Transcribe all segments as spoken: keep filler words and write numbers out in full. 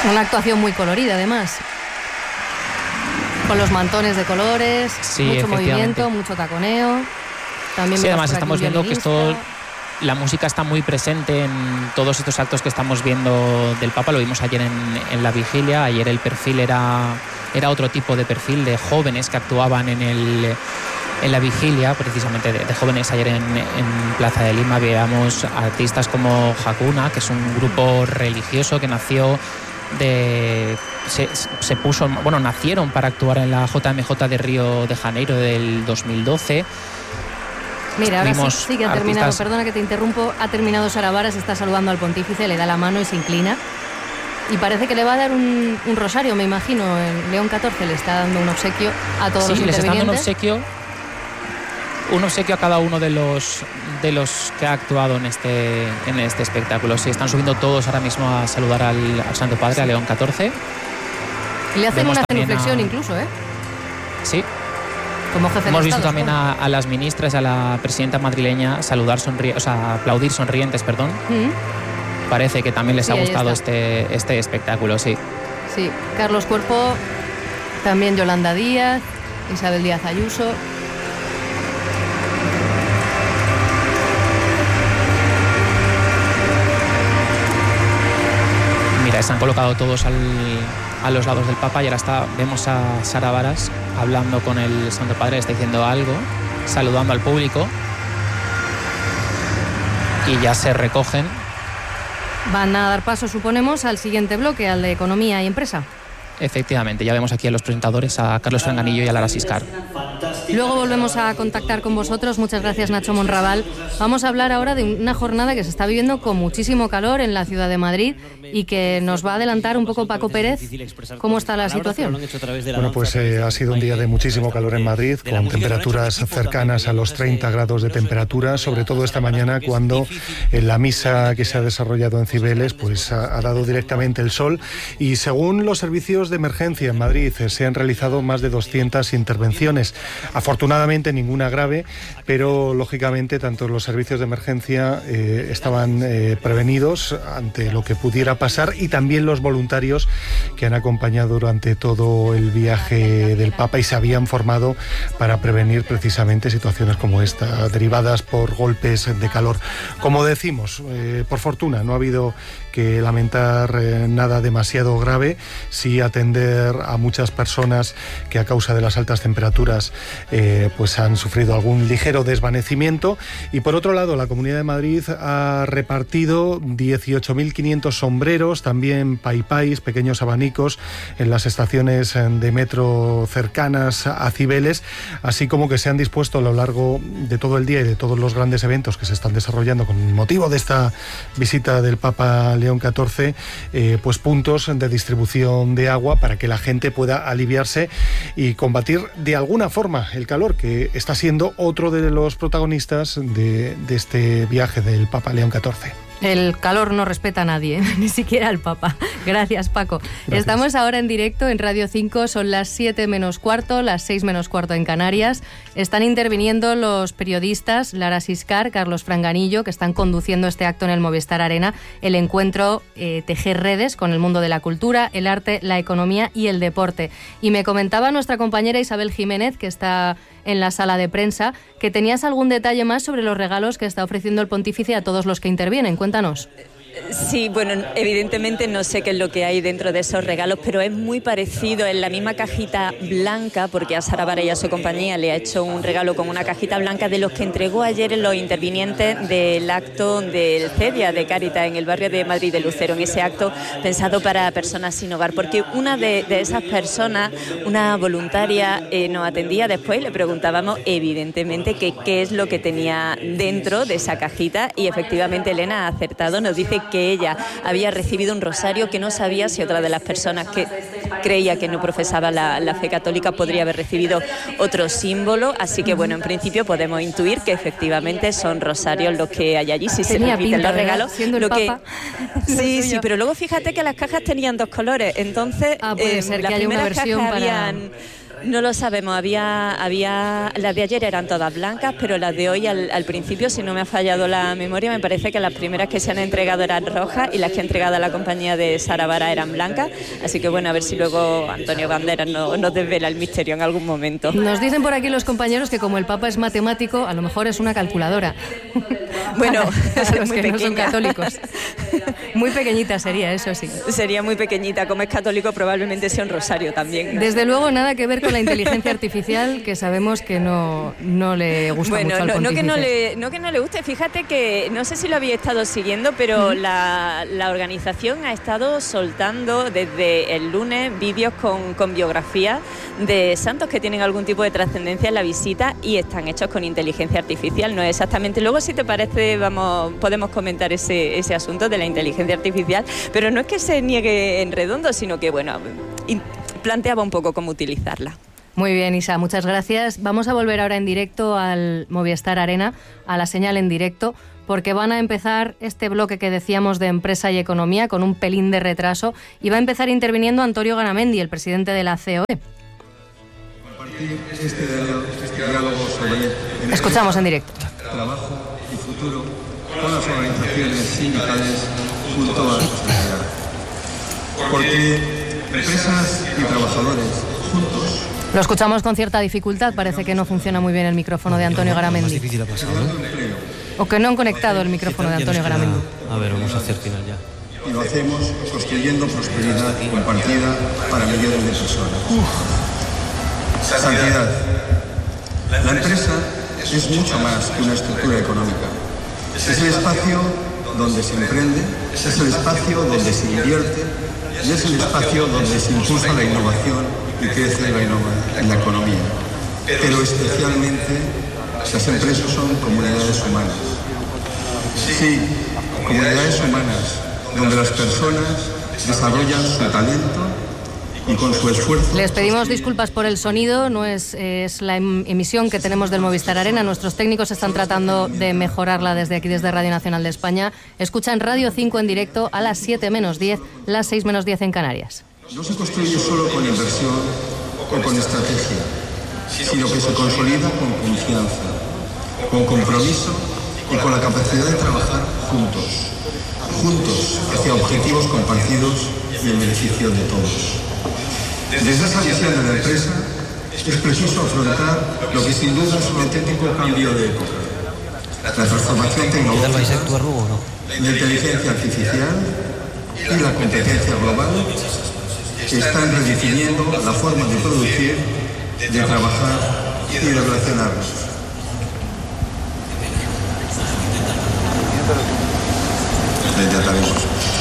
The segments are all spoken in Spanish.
Una actuación muy colorida, además. Con los mantones de colores, sí, mucho movimiento, mucho taconeo. También sí, además estamos viendo que esto, la música está muy presente en todos estos actos que estamos viendo del Papa. Lo vimos ayer en, en la vigilia. Ayer el perfil era, era otro tipo de perfil de jóvenes que actuaban en, el, en la vigilia, precisamente de, de jóvenes. Ayer en, en Plaza de Lima veíamos artistas como Hakuna, que es un grupo religioso que nació de... Se, se puso, bueno, nacieron para actuar en la J M J de Río de Janeiro del dos mil doce. Mira, ahora sí, sí que ha terminado, artistas... perdona que te interrumpo, ha terminado Sara Varas, está saludando al pontífice, le da la mano y se inclina. Y parece que le va a dar un, un rosario, me imagino. En León catorce le está dando un obsequio a todos sí, los intervinientes. Sí, les está dando un obsequio, un obsequio a cada uno de los, de los que ha actuado en este, en este espectáculo. Sí, están subiendo todos ahora mismo a saludar al, al Santo Padre, a León catorce. Y le hacen Vemos una genuflexión a... incluso, ¿eh? Sí. Como jefe Hemos de visto Estado, también a, a las ministras, a la presidenta madrileña saludar sonri- o sea, aplaudir sonrientes, perdón. Mm-hmm. Parece que también les sí, ha gustado este, este espectáculo, sí. Sí, Carlos Cuerpo, también Yolanda Díaz, Isabel Díaz Ayuso. Mira, se han colocado todos al, a los lados del Papa y ahora está, vemos a Sara Varas hablando con el Santo Padre, está diciendo algo, saludando al público y ya se recogen. Van a dar paso, suponemos, al siguiente bloque, al de Economía y Empresa. Efectivamente, ya vemos aquí a los presentadores, a Carlos Franganillo y a Lara Siscar. Luego volvemos a contactar con vosotros. Muchas gracias, Nacho Monraval. Vamos a hablar ahora de una jornada que se está viviendo con muchísimo calor en la ciudad de Madrid y que nos va a adelantar un poco Paco Pérez. ¿Cómo está la situación? Bueno, pues eh, ha sido un día de muchísimo calor en Madrid, con temperaturas cercanas a los treinta grados de temperatura, sobre todo esta mañana cuando en la misa que se ha desarrollado en Cibeles pues ha, ha dado directamente el sol y según los servicios de emergencia en Madrid eh, se han realizado más de doscientas intervenciones. Afortunadamente ninguna grave, pero lógicamente tanto los servicios de emergencia eh, estaban eh, prevenidos ante lo que pudiera pasar y también los voluntarios que han acompañado durante todo el viaje del Papa y se habían formado para prevenir precisamente situaciones como esta, derivadas por golpes de calor. Como decimos, eh, por fortuna no ha habido que lamentar eh, nada demasiado grave, sí atender a muchas personas que a causa de las altas temperaturas eh, pues han sufrido algún ligero desvanecimiento. Y por otro lado, la Comunidad de Madrid ha repartido dieciocho mil quinientos sombreros, también paipais, pequeños abanicos en las estaciones de metro cercanas a Cibeles, así como que se han dispuesto a lo largo de todo el día y de todos los grandes eventos que se están desarrollando con motivo de esta visita del Papa León catorce, eh, pues puntos de distribución de agua para que la gente pueda aliviarse y combatir de alguna forma el calor, que está siendo otro de los protagonistas de, de este viaje del Papa León catorce. El calor no respeta a nadie, ¿eh? Ni siquiera al Papa. Gracias, Paco. Gracias. Estamos ahora en directo en Radio cinco, son las siete menos cuarto, las seis menos cuarto en Canarias. Están interviniendo los periodistas Lara Siscar, Carlos Franganillo, que están conduciendo este acto en el Movistar Arena, el encuentro eh, Tejer Redes con el mundo de la cultura, el arte, la economía y el deporte. Y me comentaba nuestra compañera Isabel Jiménez, que está en la sala de prensa, que tenías algún detalle más sobre los regalos que está ofreciendo el pontífice a todos los que intervienen. Cuéntanos. Sí, bueno, evidentemente no sé qué es lo que hay dentro de esos regalos, pero es muy parecido, en la misma cajita blanca, porque a Sara Varas y a su compañía le ha hecho un regalo con una cajita blanca de los que entregó ayer en los intervinientes del acto del CEDIA de Cáritas en el barrio de Madrid de Lucero, en ese acto pensado para personas sin hogar, porque una de, de esas personas, una voluntaria, eh, nos atendía después y le preguntábamos evidentemente que qué es lo que tenía dentro de esa cajita y efectivamente Elena ha acertado, nos dice que ella había recibido un rosario, que no sabía si otra de las personas que creía que no profesaba la, la fe católica podría haber recibido otro símbolo, así que bueno, en principio podemos intuir que efectivamente son rosarios los que hay allí, si Tenía se repiten pinta, los regalos. Siendo el lo que... Papa. Sí, sí, pero luego fíjate que las cajas tenían dos colores, entonces ah, puede eh, ser las que haya una primeras versión cajas para... habían... No lo sabemos, había, había las de ayer eran todas blancas, pero las de hoy al, al principio, si no me ha fallado la memoria, me parece que las primeras que se han entregado eran rojas y las que ha entregado la compañía de Sara Vara eran blancas, así que bueno, a ver si luego Antonio Banderas no, nos desvela el misterio en algún momento. Nos dicen por aquí los compañeros que como el Papa es matemático, a lo mejor es una calculadora. Bueno, a los muy que pequeña. No son católicos. Muy pequeñita sería, eso sí. Sería muy pequeñita, como es católico probablemente sea un rosario también. Desde luego nada que ver con la inteligencia artificial, que sabemos que no, no le gusta bueno, mucho al no, no pontífice. que no le no que no le guste, fíjate que no sé si lo había estado siguiendo, pero uh-huh. la, la organización ha estado soltando desde el lunes vídeos con, con biografías de santos que tienen algún tipo de trascendencia en la visita y están hechos con inteligencia artificial, no exactamente. Luego, si te parece, vamos podemos comentar ese, ese asunto de la inteligencia artificial, pero no es que se niegue en redondo, sino que, bueno, planteaba un poco cómo utilizarla. Muy bien, Isa, muchas gracias. Vamos a volver ahora en directo al Movistar Arena, a la señal en directo, porque van a empezar este bloque que decíamos de empresa y economía con un pelín de retraso y va a empezar interviniendo Antonio Garamendi, el presidente de la C O E. Este diálogo, este diálogo sobre Escuchamos en directo. Trabajo y futuro con las organizaciones sindicales junto a la sociedad. Porque empresas y trabajadores juntos. Lo escuchamos con cierta dificultad, parece que no funciona muy bien el micrófono de Antonio Garamendi. Más difícil ha pasado, ¿no? O que no han conectado el micrófono de Antonio Garamendi. A ver, vamos a hacer final ya. Y lo hacemos construyendo prosperidad compartida para millones de personas. Uf. Santidad. La empresa es mucho más que una estructura económica. Es el espacio donde se emprende, es el espacio donde se invierte y es el espacio donde se impulsa la innovación y crece la, innova- en la economía. Pero especialmente las empresas son comunidades humanas. Sí, comunidades humanas donde las personas desarrollan su talento y con su esfuerzo. Les pedimos disculpas por el sonido, no es, es la em- emisión que tenemos del Movistar Arena. Nuestros técnicos están tratando de mejorarla desde aquí, desde Radio Nacional de España. Escuchan Radio cinco en directo a las siete menos diez, las seis menos diez en Canarias. No se construye solo con inversión o con estrategia, sino que se consolida con confianza, con compromiso y con la capacidad de trabajar juntos, juntos hacia objetivos compartidos y en beneficio de todos. Desde esa visión de la empresa es preciso afrontar lo que sin duda es un auténtico cambio de época. La transformación tecnológica, la inteligencia artificial y la competencia global están redefiniendo la forma de producir, de trabajar y de relacionarnos. Lo intentaremos.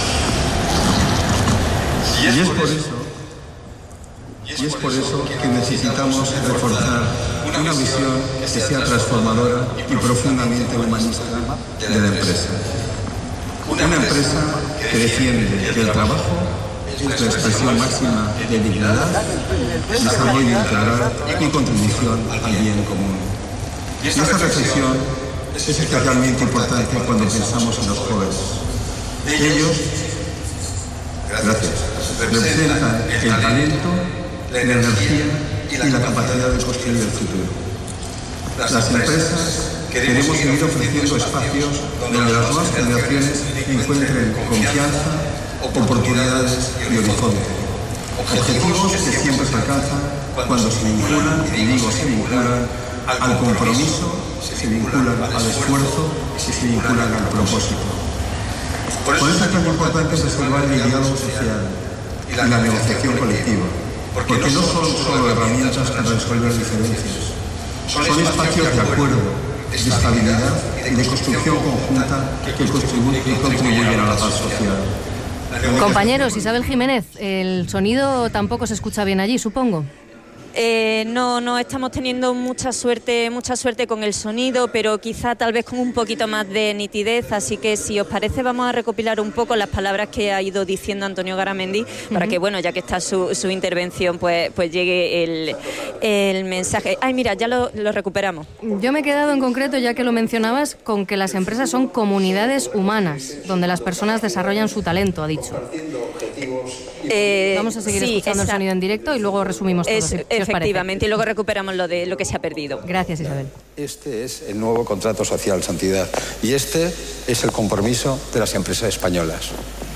Y es por eso Y es por eso que necesitamos reforzar una visión que sea transformadora y profundamente humanista de la empresa. Una empresa que defiende que el trabajo es la expresión máxima de dignidad, desarrollo integral y contribución al bien común. Y esta reflexión es especialmente importante cuando pensamos en los jóvenes. Ellos, gracias, representan el talento, la energía y la capacidad de construir el futuro. Las empresas queremos seguir ofreciendo espacios donde las nuevas generaciones encuentren confianza, oportunidades y horizonte. Objetivos que siempre se alcanzan cuando se vinculan, y digo se vinculan, al compromiso, se vinculan al esfuerzo y se vinculan al propósito. Por eso es tan importante preservar el diálogo social y la negociación colectiva. Porque no son solo herramientas para resolver diferencias, son espacios de acuerdo, de estabilidad y de construcción conjunta que contribuyen a la paz social. Compañeros, Isabel Jiménez, el sonido tampoco se escucha bien allí, supongo. Eh, no, no estamos teniendo mucha suerte, mucha suerte con el sonido, pero quizá tal vez con un poquito más de nitidez, así que si os parece vamos a recopilar un poco las palabras que ha ido diciendo Antonio Garamendi, uh-huh. para que, bueno, ya que está su, su intervención, pues, pues llegue el, el mensaje. Ay, mira, ya lo, lo recuperamos. Yo me he quedado en concreto, ya que lo mencionabas, con que las empresas son comunidades humanas, donde las personas desarrollan su talento, ha dicho. Eh, vamos a seguir sí, escuchando esa, el sonido en directo y luego resumimos todo. Es, ¿sí? Efectivamente, y luego recuperamos lo de lo que se ha perdido. Gracias, Isabel. Este es el nuevo contrato social, Santidad, y este es el compromiso de las empresas españolas.